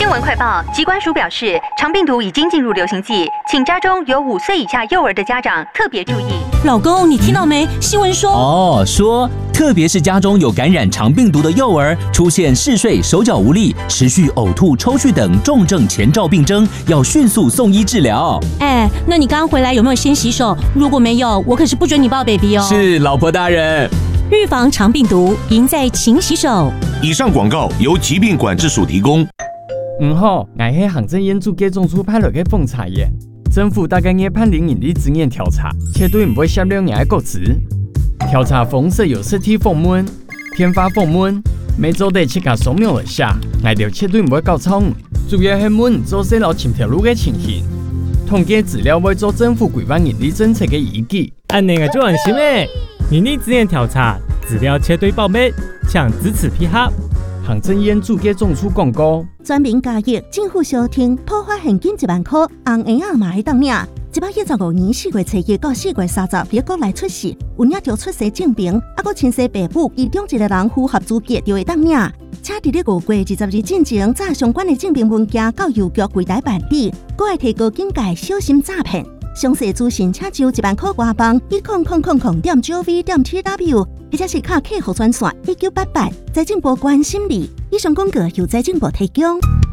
新闻快报，疾管署表示，肠病毒已经进入流行季，请家中有5岁以下幼儿的家长特别注意。 老公，你听到没？新闻说， 特别是家中有感染肠病毒的幼儿，出现嗜睡、手脚无力、持续呕吐、抽搐等重症前兆病征，要迅速送医治疗。 那你刚回来有没有先洗手？如果没有，我可是不准你抱 baby 哦。 是，老婆大人。 预防肠病毒，赢在勤洗手。 以上广告由疾病管制署提供。 我是行政院主计总处派来的奉查员，政府大概要判0年的资源调查，绝对不会泄露人的个资。调查方式有实体访问、电话访问，每周得7個掃描一下，我哋絕對唔會搞錯誤。主要係問做細路前條路嘅情形，統計資料會做政府規劃人力政策嘅依據。 按那個就安心誒，人力資源調查資料絕對保密，請支持配合。行政院主計總處廣告。 全民加益，政府小廳破發現金1萬塊，紅嬰兒嘛會當領。115年4月初1到4月30日國內出世，有領着出生證明，還有親生父母其中一個人符合資格就會當領。請在5月22日之前，將相關的證明文件到郵局櫃台辦理，還會提高警戒，小心詐騙。詳細資訊請就1萬塊外幫10000.gov.tw， 或者是卡客戶專線1988，財政部關心你。以上廣告由財政部提供。